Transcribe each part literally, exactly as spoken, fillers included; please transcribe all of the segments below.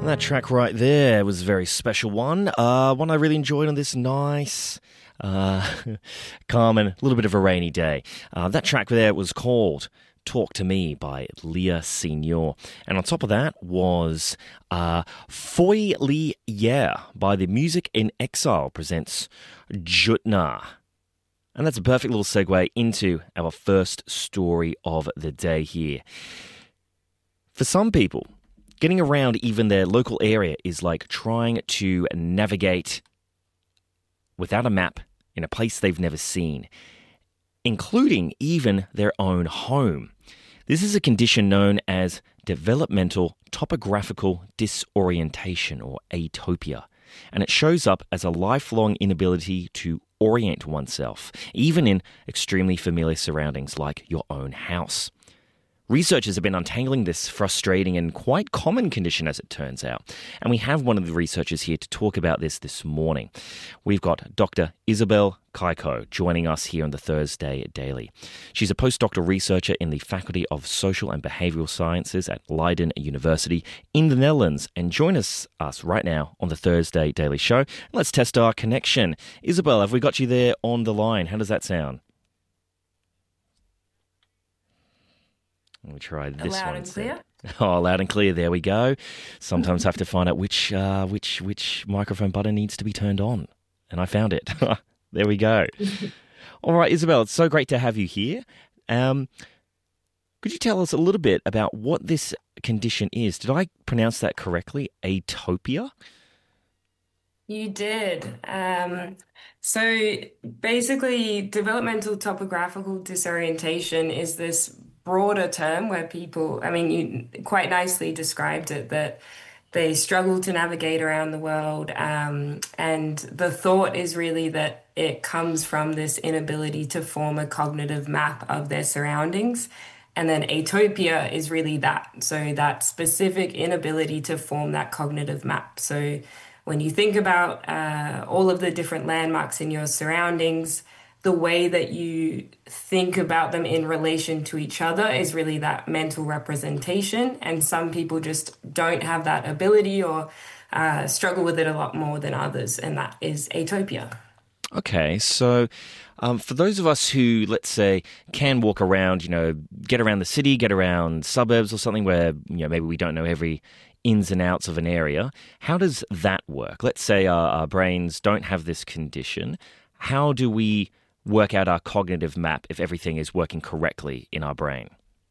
That track right there was a very special one. Uh, one I really enjoyed on this nice, uh, calm and a little bit of a rainy day. Uh, that track there was called Talk to Me by Leah Senior. And on top of that was uh, Foy Li Yeah by the Music in Exile presents Jutna. And that's a perfect little segue into our first story of the day here. For some people, getting around even their local area is like trying to navigate without a map in a place they've never seen, including even their own home. This is a condition known as developmental topographical disorientation, or atopia, and it shows up as a lifelong inability to orient oneself, even in extremely familiar surroundings like your own house. Researchers have been untangling this frustrating and quite common condition, as it turns out. And we have one of the researchers here to talk about this this morning. We've got Doctor Isabel Kaiko joining us here on the Thursday Daily. She's a postdoctoral researcher in the Faculty of Social and Behavioural Sciences at Leiden University in the Netherlands. And join us, us right now on the Thursday Daily Show. Let's test our connection. Isabel, have we got you there on the line? How does that sound? Let me try this loud one. And clear? Oh, loud and clear. There we go. Sometimes have to find out which uh, which which microphone button needs to be turned on. And I found it. There we go. All right, Isabel, it's so great to have you here. Um, could you tell us a little bit about what this condition is? Did I pronounce that correctly? Atopia? You did. Um, so basically, developmental topographical disorientation is this broader term where people, I mean, you quite nicely described it, that they struggle to navigate around the world. Um, and the thought is really that it comes from this inability to form a cognitive map of their surroundings. And then atopia is really that. So that specific inability to form that cognitive map. So when you think about uh, all of the different landmarks in your surroundings, the way that you think about them in relation to each other is really that mental representation. And some people just don't have that ability or uh, struggle with it a lot more than others. And that is atopia. Okay, so um, for those of us who, let's say, can walk around, you know, get around the city, get around suburbs or something where, you know, maybe we don't know every ins and outs of an area, how does that work? Let's say our, our brains don't have this condition. How do we work out our cognitive map if everything is working correctly in our brain?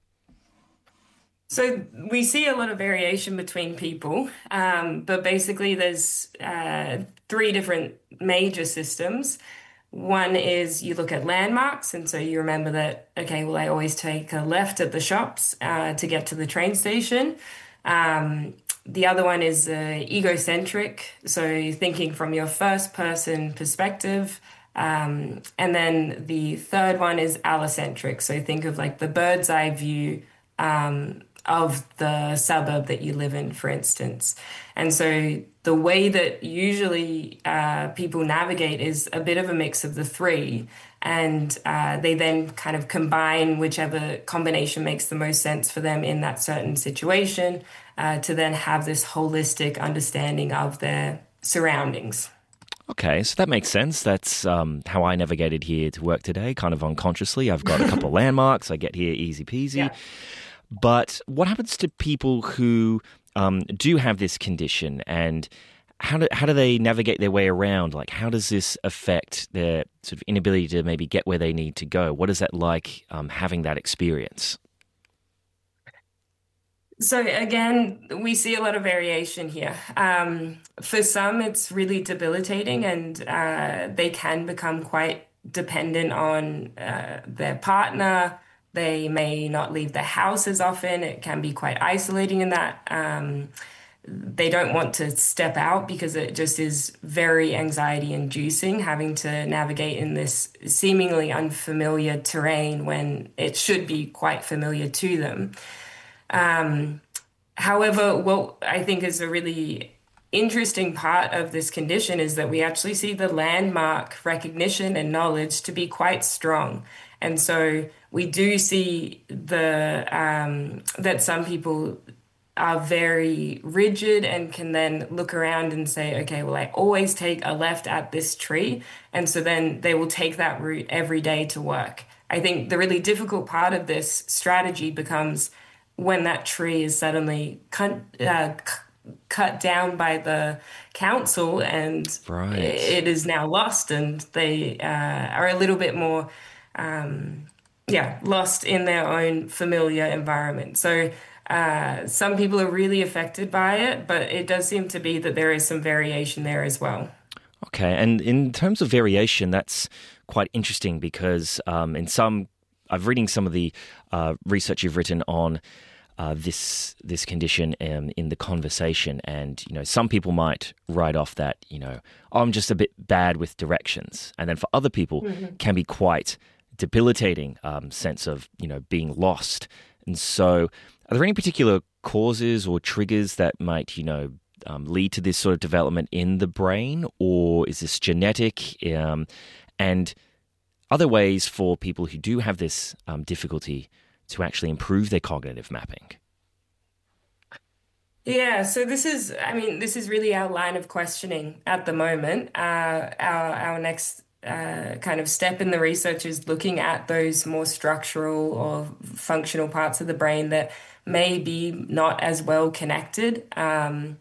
So we see a lot of variation between people, um, but basically there's uh, three different major systems. One is you look at landmarks, and so you remember that, okay, well, I always take a left at the shops uh, to get to the train station. Um, the other one is uh, egocentric, so thinking from your first person perspective. Um, and then the third one is allocentric. So think of like the bird's eye view um, of the suburb that you live in, for instance. And so the way that usually uh, people navigate is a bit of a mix of the three. And uh, they then kind of combine whichever combination makes the most sense for them in that certain situation uh, to then have this holistic understanding of their surroundings. Okay, so that makes sense. That's um, how I navigated here to work today, kind of unconsciously. I've got a couple of landmarks. I get here easy peasy. Yeah. But what happens to people who um, do have this condition, and how do, how do they navigate their way around? Like, how does this affect their sort of inability to maybe get where they need to go? What is that like um, having that experience? So again, we see a lot of variation here. Um, for some, it's really debilitating, and uh, they can become quite dependent on uh, their partner. They may not leave the house as often. It can be quite isolating in that. Um, they don't want to step out because it just is very anxiety inducing, having to navigate in this seemingly unfamiliar terrain when it should be quite familiar to them. Um, however, what I think is a really interesting part of this condition is that we actually see the landmark recognition and knowledge to be quite strong. And so we do see the um, that some people are very rigid and can then look around and say, okay, well, I always take a left at this tree. And so then they will take that route every day to work. I think the really difficult part of this strategy becomes when that tree is suddenly cut, uh, c- cut down by the council and Right. it is now lost, and they uh, are a little bit more um, yeah, lost in their own familiar environment. So uh, some people are really affected by it, but it does seem to be that there is some variation there as well. Okay, and in terms of variation, that's quite interesting because um, in some, I've reading some of the uh, research you've written on uh, this this condition um, in the conversation, and you know, some people might write off that you know, oh, I'm just a bit bad with directions, and then for other people, Mhm. can be quite debilitating um, sense of you know being lost. And so, are there any particular causes or triggers that might you know um, lead to this sort of development in the brain, or is this genetic? Um, and other ways for people who do have this um, difficulty to actually improve their cognitive mapping. Yeah, so this is, I mean, this is really our line of questioning at the moment. Uh, our our next uh, kind of step in the research is looking at those more structural or functional parts of the brain that may be not as well connected. Um,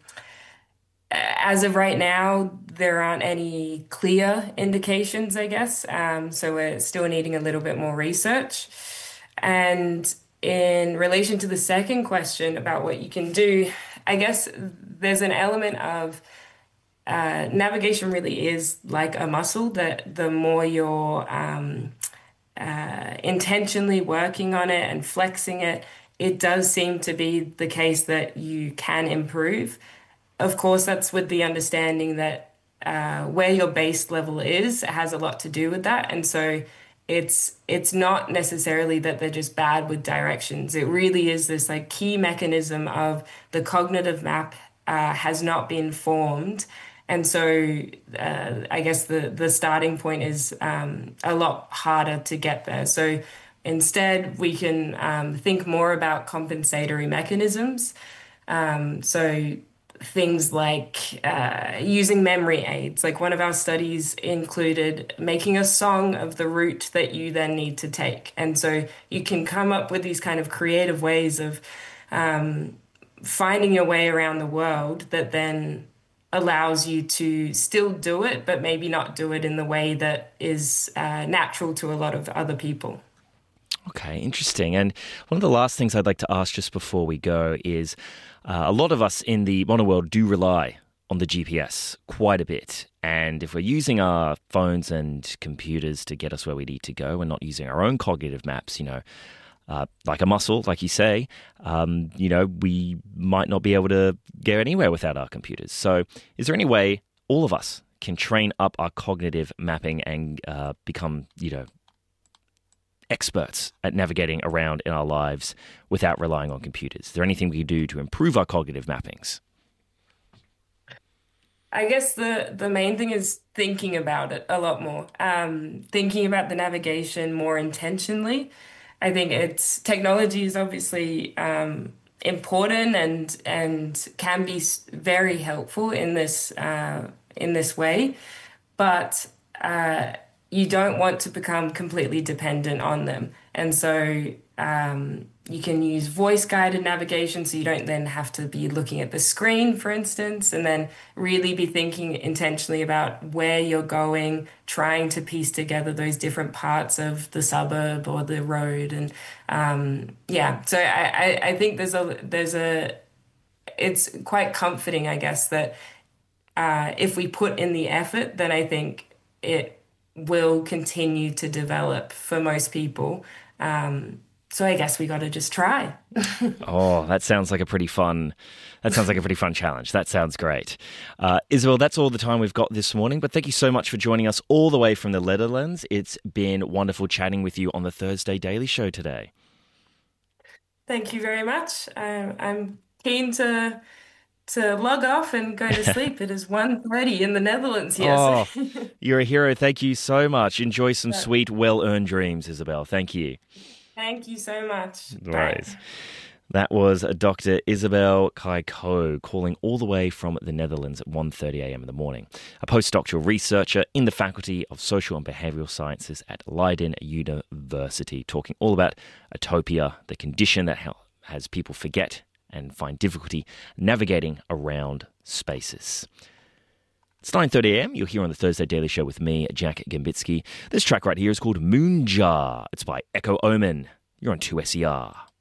as of right now, there aren't any clear indications, I guess. Um, so we're still needing a little bit more research. And in relation to the second question about what you can do, I guess there's an element of uh, navigation really is like a muscle that the more you're um, uh, intentionally working on it and flexing it, it does seem to be the case that you can improve. Of course, that's with the understanding that uh, where your base level is has a lot to do with that. And so it's it's not necessarily that they're just bad with directions. It really is this like key mechanism of the cognitive map uh, has not been formed. And so uh, I guess the the starting point is um, a lot harder to get there. So instead, we can um, think more about compensatory mechanisms. Um, so things like uh, using memory aids. Like one of our studies included making a song of the route that you then need to take. And so you can come up with these kind of creative ways of um, finding your way around the world that then allows you to still do it, but maybe not do it in the way that is uh, natural to a lot of other people. Okay, interesting. And one of the last things I'd like to ask just before we go is uh, a lot of us in the modern world do rely on the G P S quite a bit. And if we're using our phones and computers to get us where we need to go and not using our own cognitive maps, you know, uh, like a muscle, like you say, um, you know, we might not be able to get anywhere without our computers. So is there any way all of us can train up our cognitive mapping and uh, become, you know, experts at navigating around in our lives without relying on computers? Is there anything we can do to improve our cognitive mappings? I guess the the main thing is thinking about it a lot more. Um, thinking about the navigation more intentionally. I think it's technology is obviously um, important and and can be s- very helpful in this uh, in this way, but uh, you don't want to become completely dependent on them. And so um, you can use voice guided navigation so you don't then have to be looking at the screen, for instance, and then really be thinking intentionally about where you're going, trying to piece together those different parts of the suburb or the road. And um, yeah, so I, I, I think there's a there's a it's quite comforting, I guess, that uh, if we put in the effort, then I think it will continue to develop for most people. Um, so I guess we got to just try. Oh, that sounds like a pretty fun. That sounds like a pretty fun challenge. That sounds great. Uh, Isabel, that's all the time we've got this morning. But thank you so much for joining us all the way from the Netherlands. It's been wonderful chatting with you on the Thursday Daily Show today. Thank you very much. I'm, I'm keen to to log off and go to sleep. It is one thirty in the Netherlands here. So Oh, you're a hero. Thank you so much. Enjoy some sweet, well-earned dreams, Isabel. Thank you. thank you so much. No Bye. worries. That was Doctor Isabel Kaiko calling all the way from the Netherlands at one thirty a m in the morning. A postdoctoral researcher in the Faculty of Social and Behavioural Sciences at Leiden University, talking all about atopia, the condition that has people forget and find difficulty navigating around spaces. It's nine thirty a m. You're here on the Thursday Daily Show with me, Jack Gambitsky. This track right here is called Moonjar. It's by Echo Omen. You're on two S E R.